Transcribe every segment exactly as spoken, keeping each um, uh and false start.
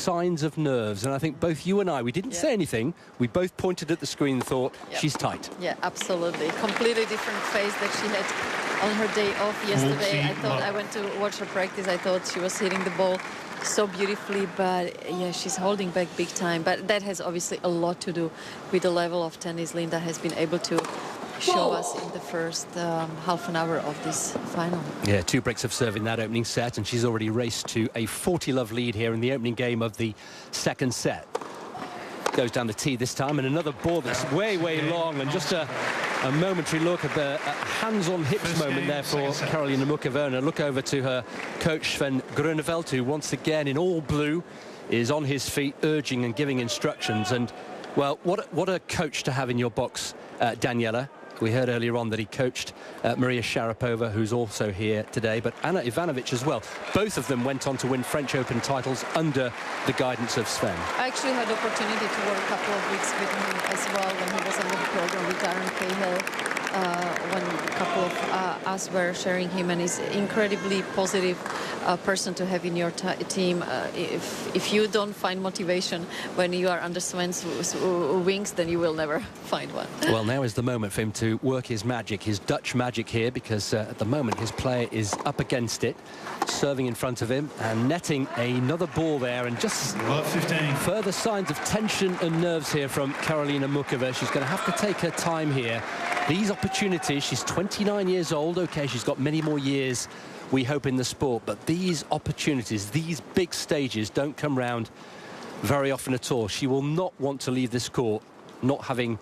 signs of nerves, and I think both you and I, we didn't yeah. say anything. We both pointed at the screen and thought, yep. she's tight. Yeah, absolutely. Completely different face that she had on her day off yesterday. I thought, I went to watch her practice. I thought she was hitting the ball so beautifully, but yeah, she's holding back big time. But that has obviously a lot to do with the level of tennis Linda has been able to show us in the first um, half an hour of this final. Yeah, two breaks of serve in that opening set, and she's already raced to a forty love lead here in the opening game of the second set. Goes down the tee this time, and another ball that's way, way long, and just a, a momentary look at the hands on hips moment there for Karolina Muchova. And a look over to her coach Sven Grunewald, who once again in all blue is on his feet, urging and giving instructions. And well, what what a coach to have in your box, uh, Daniela. We heard earlier on that he coached uh, Maria Sharapova, who's also here today, but Anna Ivanovic as well. Both of them went on to win French Open titles under the guidance of Sven. I actually had the opportunity to work a couple of weeks with him as well when he was on the program with Darren Cahill. Uh, when a couple of uh, us were sharing him, and he's an incredibly positive uh, person to have in your team. Uh, if if you don't find motivation when you are under Sven's wings, then you will never find one. Well, now is the moment for him to work his magic, his Dutch magic here, because uh, at the moment his player is up against it, serving in front of him and netting another ball there, and just further signs of tension and nerves here from Karolina Muchova. She's going to have to take her time here. These opportunities, she's twenty-nine years old. Okay, she's got many more years, we hope, in the sport, but these opportunities, these big stages don't come round very often at all. She will not want to leave this court not having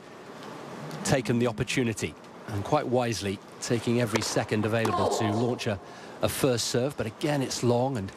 taken the opportunity, and quite wisely taking every second available to launch a, a first serve. But again, it's long, and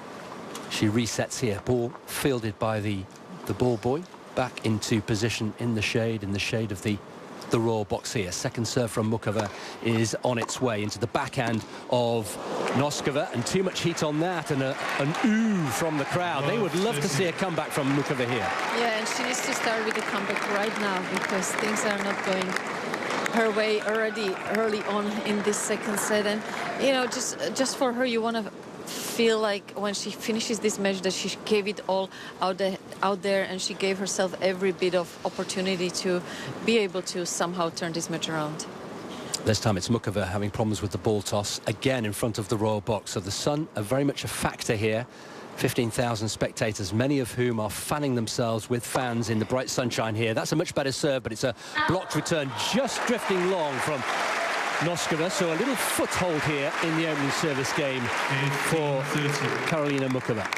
she resets here. Ball fielded by the the ball boy, back into position in the shade, in the shade of the the Royal box here. Second serve from Muchova is on its way into the backhand of Noskova, and too much heat on that, and a, an ooh from the crowd. They would love to see a comeback from Muchova here. Yeah, and she needs to start with the comeback right now, because things are not going her way already early on in this second set. And you know, just just for her, you want to feel like when she finishes this match that she gave it all out there, out there and she gave herself every bit of opportunity to be able to somehow turn this match around. This time it's Muchova having problems with the ball toss, again in front of the Royal box. So the sun are very much a factor here. fifteen thousand spectators, many of whom are fanning themselves with fans in the bright sunshine here. That's a much better serve, but it's a blocked return, just drifting long from Noskova. So a little foothold here in the opening service game for Karolina Muchova.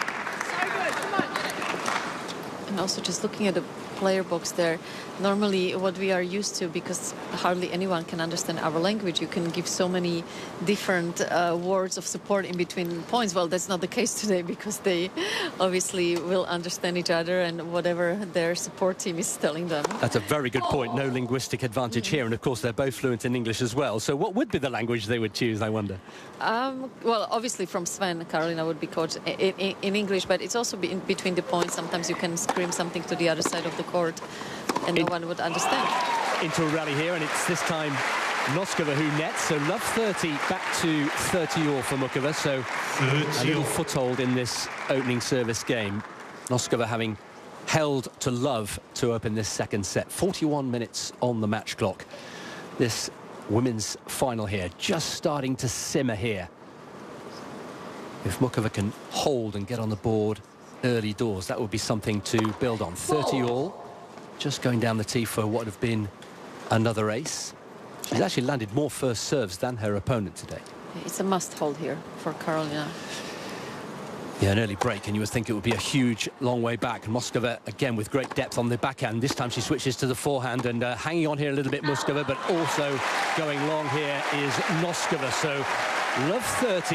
And also just looking at the player box there, normally what we are used to, because hardly anyone can understand our language, you can give so many different uh, words of support in between points. Well, that's not the case today, because they obviously will understand each other and whatever their support team is telling them. That's a very good point. No linguistic advantage here, and of course they're both fluent in English as well. So what would be the language they would choose, I wonder? Um, well, obviously from Sven, Karolina would be coached in, in, in English, but it's also in between the points. Sometimes you can scream something to the other side of the court and no one would understand. Into a rally here, and it's this time Noskova who nets. So love thirty, back to thirty all for Muchova. So a little foothold in this opening service game. Noskova having held to love to open this second set. forty-one minutes on the match clock. This women's final here just starting to simmer here. If Muchova can hold and get on the board early doors, that would be something to build on. thirty all, just going down the tee for what would have been another ace. She's actually landed more first serves than her opponent today. It's a must hold here for Karolina. Yeah, an early break, and you would think it would be a huge long way back. Muchova again with great depth on the backhand. This time she switches to the forehand, and uh, hanging on here a little bit Muchova, but also going long here is Noskova. So love thirty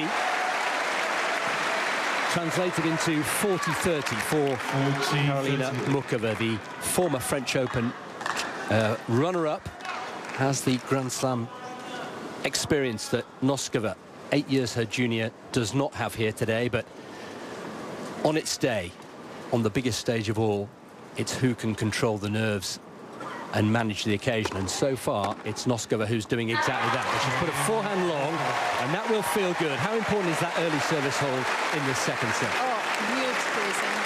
translated into forty thirty for Karolina Muchova, the former French Open uh, runner-up, has the Grand Slam experience that Noskova, eight years her junior, does not have here today. But on its day, on the biggest stage of all, it's who can control the nerves and manage the occasion, and so far it's Noskova who's doing exactly that. But she's put a forehand long, and that will feel good. How important is that early service hold in this second set? Oh, huge, Chris.